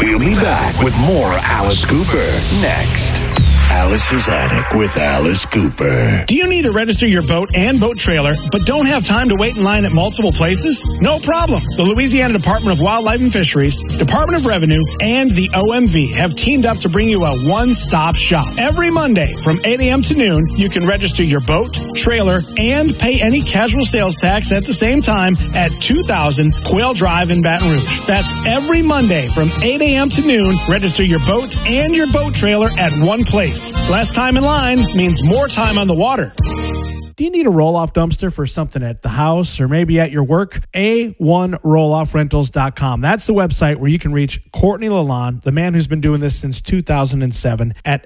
We'll be back with more Alice Cooper next. Alice's Attic with Alice Cooper. Do you need to register your boat and boat trailer, but don't have time to wait in line at multiple places? No problem. The Louisiana Department of Wildlife and Fisheries, Department of Revenue, and the OMV have teamed up to bring you a one-stop shop. Every Monday from 8 a.m. to noon, you can register your boat, trailer, and pay any casual sales tax at the same time at 2000 Quail Drive in Baton Rouge. That's every Monday from 8 a.m. to noon. Register your boat and your boat trailer at one place. Less time in line means more time on the water. Do you need a roll-off dumpster for something at the house or maybe at your work? A1rolloffrentals.com. That's the website where you can reach Courtney Lalonde, the man who's been doing this since 2007, at